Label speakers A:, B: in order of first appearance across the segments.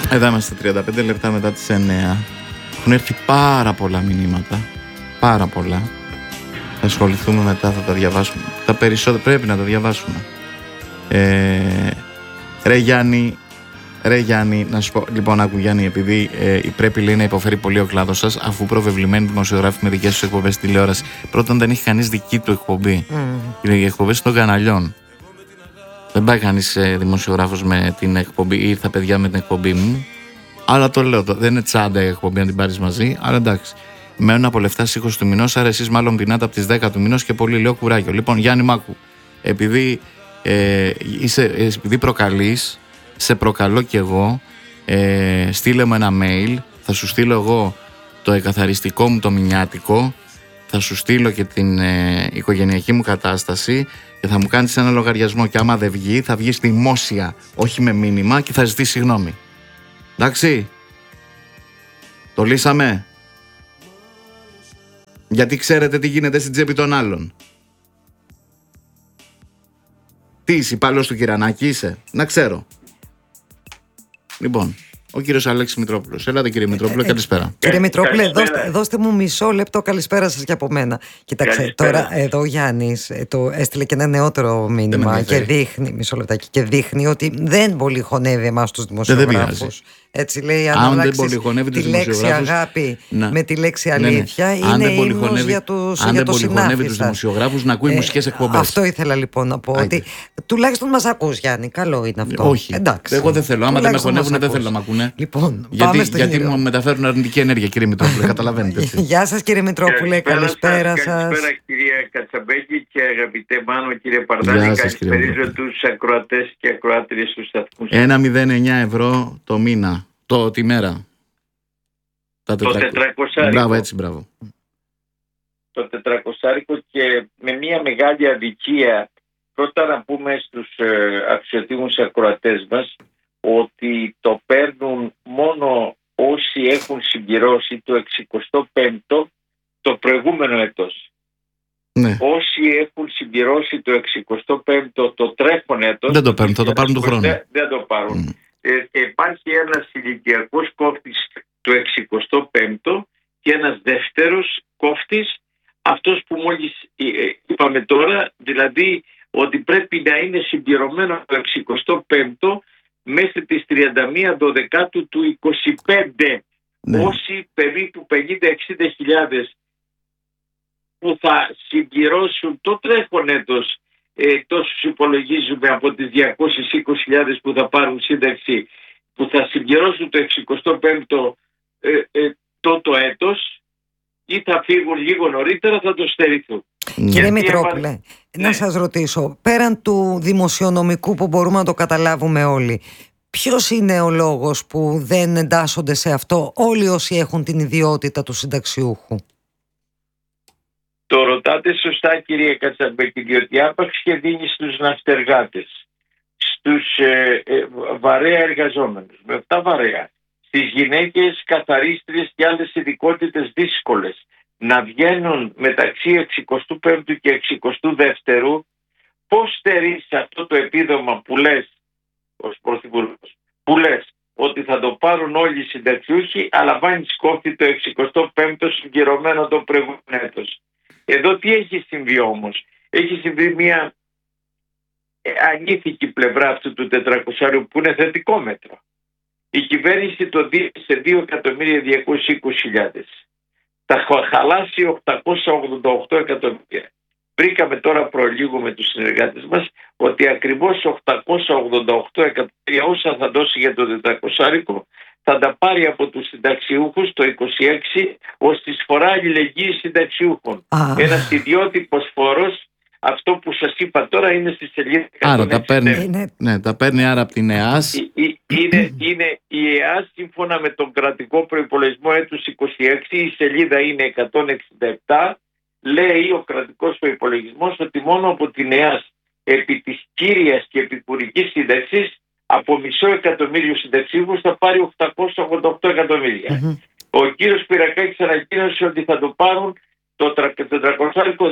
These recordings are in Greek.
A: Εδώ είμαστε 35 λεπτά μετά τις 9. Έχουν έρθει πάρα πολλά μηνύματα. Πάρα πολλά. Θα ασχοληθούμε μετά, θα τα διαβάσουμε. Τα περισσότερα πρέπει να τα διαβάσουμε. Ρε Γιάννη, να σου πω. Λοιπόν, άκου Γιάννη, επειδή πρέπει λέει να υποφέρει πολύ ο κλάδος σας, αφού προβεβλημένοι δημοσιογράφοι με δικές τους εκπομπές στη τηλεόραση. Πρώτον, δεν έχει κανείς δική του εκπομπή. Οι εκπομπές των καναλιών. Δεν πάει κανείς δημοσιογράφος με την εκπομπή ή ήρθα παιδιά με την εκπομπή μου. Αλλά το λέω, δεν είναι τσάντα η εκπομπή να την πάρεις μαζί, αλλά εντάξει. Μένουν από λεφτά στις 20 του μηνός, άρα εσείς μάλλον πεινάτε από τις 10 του μηνός και πολύ λέω κουράγιο. Λοιπόν, Γιάννη Μάκου, επειδή προκαλείς, σε προκαλώ κι εγώ, στείλε μου ένα mail, θα σου στείλω εγώ το εκαθαριστικό μου το μηνιάτικο, θα σου στείλω και την οικογενειακή μου κατάσταση και θα μου κάνεις ένα λογαριασμό και άμα δεν βγει θα βγεις δημόσια, όχι με μήνυμα και θα ζητήσει συγγνώμη. Εντάξει, το λύσαμε. Γιατί ξέρετε τι γίνεται στην τσέπη των άλλων. Τι είσαι, υπάλληλος του Κυρανάκη είσαι, να ξέρω. Λοιπόν, ο κύριος Αλέξης Μητρόπουλος. Ελάτε κύριε Μητρόπουλο, καλησπέρα.
B: Κύριε Μητρόπουλε, δώστε μου μισό λεπτό καλησπέρα σας και από μένα. Κοιτάξτε, τώρα εδώ ο Γιάννης έστειλε και ένα νεότερο μήνυμα και δείχνει, μισό λεπτάκι, και δείχνει ότι δεν πολύ χωνεύει εμάς τους δημοσιογράφους. Έτσι λέει, αν αλλάξεις τη λέξη αγάπη με τη λέξη αλήθεια, είναι ύμνος για το συνάφι.
A: Αν δεν πολύ χωνεύει τους δημοσιογράφους να ακούει μουσικές εκπομπές.
B: Αυτό ήθελα λοιπόν να πω, ότι τουλάχιστον μας ακούς Γιάννη, καλό είναι αυτό.
A: Όχι, εγώ δεν θέλω, άμα δεν με χωνεύουν δεν θέλω να με ακούνε.
B: Λοιπόν,
A: γιατί μου μεταφέρουν αρνητική ενέργεια κύριε Μητρόπουλε, καταλαβαίνετε.
B: Γεια σας κύριε Μητρόπουλε, καλησπέρα σας.
C: Καλησπέρα κυρία Κατσαμπέκη και αγαπητέ Μάνο κύριε Παρδάνη. Καλησπέριζω τους ακροατές και ακροάτριες του σταθμού.
A: 1,09 ευρώ το μήνα, τη μέρα.
C: Το 400.
A: Μπράβο, έτσι, μπράβο.
C: Το 400 και με μια μεγάλη αδικία. Πρώτα να πούμε στους αξιοτήμους ακροατές μας ότι το παίρνουν μόνο όσοι έχουν συμπληρώσει το 65ο το προηγούμενο έτος.
A: Ναι.
C: Όσοι έχουν συμπληρώσει το 65ο το τρέχον έτος
A: δεν το παίρνουν, θα το πάρουν του χρόνου.
C: Δεν το πάρουν. Υπάρχει ένας ηλικιακός κόφτης το 65ο και ένας δεύτερος κόφτης, αυτός που μόλις είπαμε τώρα, δηλαδή ότι πρέπει να είναι συμπληρωμένο το 65ο μέχρι τις 31 Δωδεκάτου του 25. Ναι. Όσοι περίπου 50-60 χιλιάδες που θα συμπληρώσουν το τρέχον έτος, τόσους υπολογίζουμε από τις 220.000 που θα πάρουν σύνταξη, που θα συμπληρώσουν το 65ο το έτος ή θα φύγουν λίγο νωρίτερα, θα το στερηθούν.
B: Κύριε Μητρόπουλε, να σας ρωτήσω, πέραν του δημοσιονομικού που μπορούμε να το καταλάβουμε όλοι, ποιος είναι ο λόγος που δεν εντάσσονται σε αυτό όλοι όσοι έχουν την ιδιότητα του συνταξιούχου?
C: Το ρωτάτε σωστά κύριε Κατσαμπέκη, διότι άπαξ και δίνει στους ναυτεργάτες, στους βαρέα εργαζόμενους, με αυτά βαρέα, στις γυναίκες καθαρίστριες και άλλες ειδικότητες δύσκολες, να βγαίνουν μεταξύ 65ου και 62ου, πώς στερείς αυτό το επίδομα που λες ως πρωθυπουργός, που λες ότι θα το πάρουν όλοι οι συνταξιούχοι, αλλά βάνεις κόφτη το 65ο συγκυρωμένο το προηγούμενο έτος. Εδώ τι έχει συμβεί όμως? Έχει συμβεί μια ανήθικη πλευρά αυτού του 400 που είναι θετικό μέτρο. Η κυβέρνηση το δίνει σε 2.220.000. Θα χαλάσει 888 εκατομμύρια. Βρήκαμε τώρα προλίγου με τους συνεργάτες μας ότι ακριβώς 888 εκατομμύρια όσα θα δώσει για το 400 θα τα πάρει από τους συνταξιούχους το 26 ως τη φορά αλληλεγγύης συνταξιούχων. Ένας ιδιότυπος φόρος, αυτό που σας είπα τώρα, είναι στη σελίδα 167.
A: Άρα τα παίρνει άρα από την ΕΑΣ.
C: Είναι η ΕΑΣ σύμφωνα με τον κρατικό προϋπολογισμό έτους 26, η σελίδα είναι 167. Λέει ο κρατικός προϋπολογισμός ότι μόνο από την ΕΑΣ επί της κύριας και επικουρικής σύνταξης από 500.000 συνταξίβους θα πάρει 888 εκατομμύρια. Ο κύριος Πυρακάκης ανακοίνωσε ότι θα το πάρουν το 400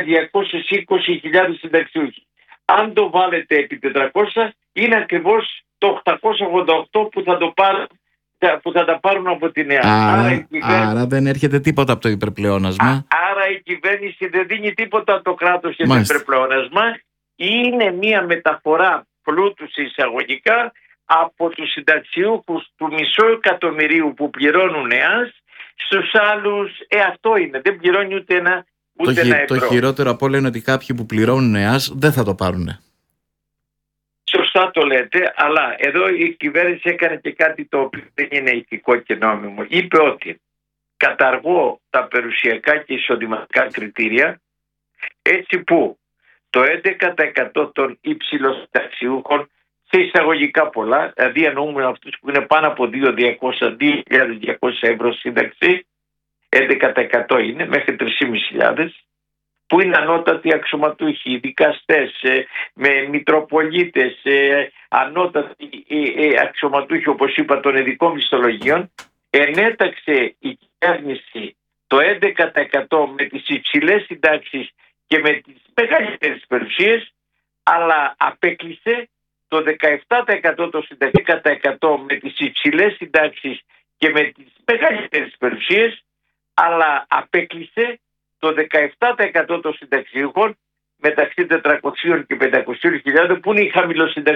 C: 2.220.000 συνταξιούχοι. Αν το βάλετε επί 400 είναι ακριβώς το 888 που θα τα πάρουν από τη ΕΑΣ.
A: Άρα δεν έρχεται τίποτα από το υπερπλεόνασμα.
C: Άρα η κυβέρνηση δεν δίνει τίποτα από το κράτος για το υπερπλεόνασμα. Είναι μια μεταφορά πλούτου εισαγωγικά από τους συνταξιούχους του 500.000 που πληρώνουν ΕΑΣ στους άλλους. Αυτό είναι. Δεν πληρώνει ούτε ένα ευρώ.
A: Το χειρότερο από όλα είναι ότι κάποιοι που πληρώνουν ΕΑΣ δεν θα το πάρουν.
C: Σωστά το λέτε, αλλά εδώ η κυβέρνηση έκανε και κάτι το οποίο δεν είναι ηθικό και νόμιμο. Είπε ότι καταργώ τα περιουσιακά και εισοδηματικά κριτήρια, έτσι που το 11% των υψηλοσυνταξιούχων, σε εισαγωγικά πολλά, δηλαδή εννοούμε αυτούς που είναι πάνω από 2.200 ευρώ σύνταξη, 11% είναι, μέχρι 3.500, που είναι ανώτατοι αξιωματούχοι, δικαστές, με μητροπολίτες, ανώτατοι αξιωματούχοι, όπως είπα, των ειδικών μισθολογίων, ενέταξε η κυβέρνηση το 11% με τις υψηλές συντάξεις και με τις μεγαλύτερες περιουσίες, αλλά απέκλεισε το 17% των συνταξιούχων με τις υψηλές συντάξεις και με τις μεγαλύτερες περιουσίες, αλλά απέκλεισε το 17% των συνταξιούχων μεταξύ 400 και 500.000 που είναι οι χαμηλοσυνταξιούχοι.